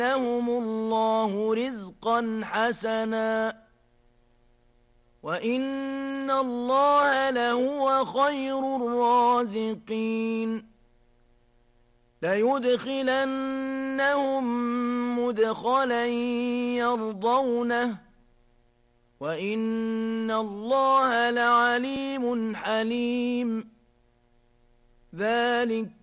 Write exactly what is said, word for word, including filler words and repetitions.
لهم الله رزقا حسنا وإن الله لهو خير الرازقين ليدخلنهم مدخلا يرضونه وإن الله لعليم حليم ذلك